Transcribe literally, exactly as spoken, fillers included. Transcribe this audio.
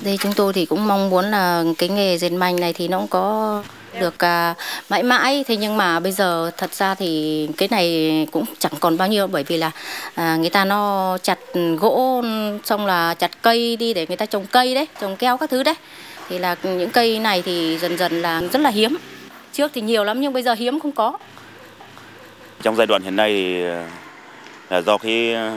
Thì chúng tôi thì cũng mong muốn là cái nghề dệt may này thì nó cũng có được à, mãi mãi. Thế nhưng mà bây giờ thật ra thì cái này cũng chẳng còn bao nhiêu, bởi vì là à, người ta nó chặt gỗ xong là chặt cây đi để người ta trồng cây đấy, trồng keo các thứ đấy. Thì là những cây này thì dần dần là rất là hiếm. Trước thì nhiều lắm nhưng bây giờ hiếm không có. Trong giai đoạn hiện nay thì là do cái